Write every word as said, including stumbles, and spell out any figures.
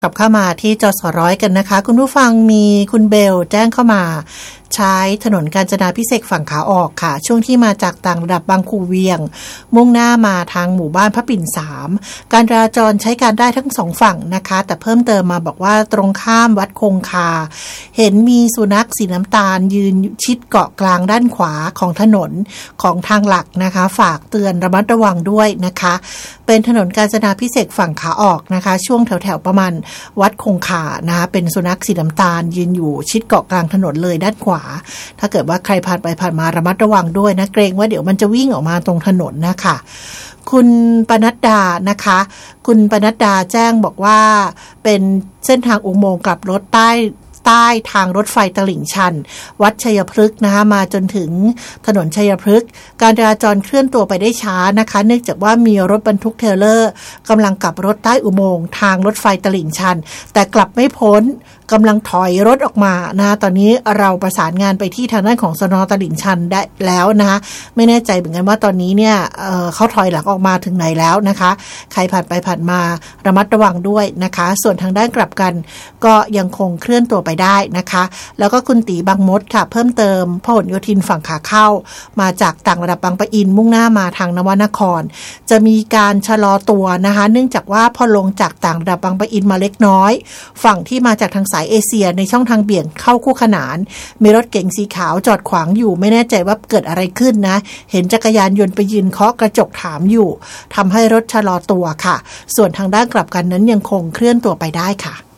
กลับเข้ามาที่จสร้อยกันนะคะคุณผู้ฟังมีคุณเบลแจ้งเข้ามาใช้ถนนกาญจนาภิเษกฝั่งขาออกค่ะช่วงที่มาจากต่างระดับบางคูเวียงมุ่งหน้ามาทางหมู่บ้านพระปิ่นสามการจราจรใช้การได้ทั้งสองฝั่งนะคะแต่เพิ่มเติมมาบอกว่าตรงข้ามวัดคงคาเห็นมีสุนัขสีน้ำตาลยืนชิดเกาะกลางด้านขวาของถนนของทางหลักนะคะฝากเตือนระมัดระวังด้วยนะคะเป็นถนนกาญจนาภิเษกฝั่งขาออกนะคะช่วงแถวๆประมาณวัดคงคานะคะเป็นสุนัขสีน้ำตาลยืนอยู่ชิดเกาะกลางถนนเลยด้านขวาถ้าเกิดว่าใครผ่านไปผ่านมาระมัดระวังด้วยนะเกรงว่าเดี๋ยวมันจะวิ่งออกมาตรงถนนนะคะคุณปนัดดานะคะคุณปนัดดาแจ้งบอกว่าเป็นเส้นทางอุโมงค์กลับรถใต้ใต้ทางรถไฟตลิ่งชันวัดชัยพฤกษ์นะคะมาจนถึงถนนชัยพฤกษ์การจราจรเคลื่อนตัวไปได้ช้านะคะเนื่องจากว่ามีรถบรรทุกเทรลเลอร์กำลังกลับรถใต้อุโมงค์ทางรถไฟตลิ่งชันแต่กลับไม่พ้นกำลังถอยรถออกมานะตอนนี้เราประสานงานไปที่ทางด้านของสน.ตลิ่งชันได้แล้วนะคะไม่แน่ใจเหมือนกันว่าตอนนี้เนี่ย เอ่อ เขาถอยหลังออกมาถึงไหนแล้วนะคะใครผ่านไปผ่านมาระมัดระวังด้วยนะคะส่วนทางด้านกลับกันก็ยังคงเคลื่อนตัวไปได้นะคะแล้วก็คุณตีบางมดค่ะเพิ่มเติมพหลโยธินฝั่งขาเข้ามาจากต่างระดับบางปะอินมุ่งหน้ามาทางนวนครจะมีการชะลอตัวนะคะเนื่องจากว่าพอลงจากต่างระดับบางปะอินมาเล็กน้อยฝั่งที่มาจากทางสายเอเชียในช่องทางเบี่ยงเข้าคู่ขนานมีรถเก๋งสีขาวจอดขวางอยู่ไม่แน่ใจว่าเกิดอะไรขึ้นนะเห็นจักรยานยนต์ไปยืนเคาะกระจกถามอยู่ทำให้รถชะลอตัวค่ะส่วนทางด้านกลับกันนั้นยังคงเคลื่อนตัวไปได้ค่ะ